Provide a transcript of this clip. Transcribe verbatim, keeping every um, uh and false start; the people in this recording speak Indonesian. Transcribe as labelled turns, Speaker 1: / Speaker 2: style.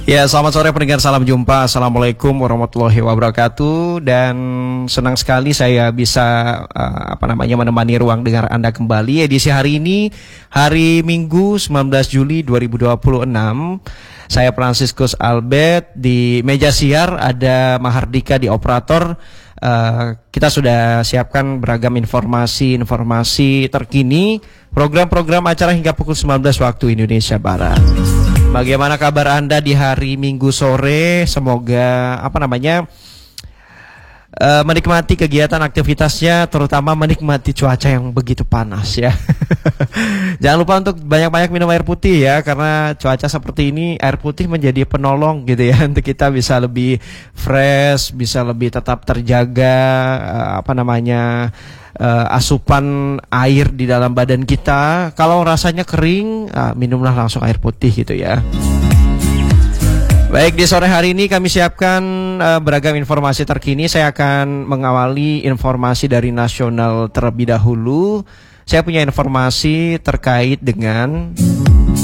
Speaker 1: Ya, selamat sore pendengar, salam jumpa. Assalamualaikum warahmatullahi wabarakatuh. Dan senang sekali saya bisa uh, apa namanya menemani ruang dengar Anda kembali. Edisi hari ini, hari Minggu sembilan belas Juli dua ribu dua puluh enam. Saya Franciscus Albert, di meja siar ada Mahardika di operator. Uh, kita sudah siapkan beragam informasi-informasi terkini, program-program acara hingga pukul sembilan belas waktu Indonesia Barat. Bagaimana kabar Anda di hari Minggu sore? Semoga apa namanya uh, menikmati kegiatan aktivitasnya, terutama menikmati cuaca yang begitu panas ya. Jangan lupa untuk banyak-banyak minum air putih ya, karena cuaca seperti ini air putih menjadi penolong gitu ya, untuk kita bisa lebih fresh, bisa lebih tetap terjaga uh, apa namanya Uh, asupan air di dalam badan kita. Kalau rasanya kering, uh, minumlah langsung air putih gitu ya. Baik, di sore hari ini kami siapkan uh, beragam informasi terkini. Saya akan mengawali informasi dari nasional terlebih dahulu. Saya punya informasi terkait dengan